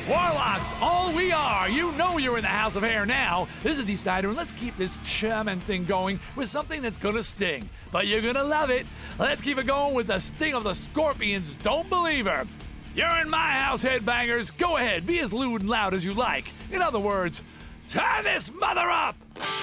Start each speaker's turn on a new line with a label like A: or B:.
A: Warlocks, all we are. You know you're in the House of Hair now. This is Dee Snider, and let's keep this charming thing going with something that's gonna sting. But you're gonna love it. Let's keep it going with the sting of the Scorpions' Don't Believe Her. You're in my house, headbangers. Go ahead, be as lewd and loud as you like. In other words, turn this mother up!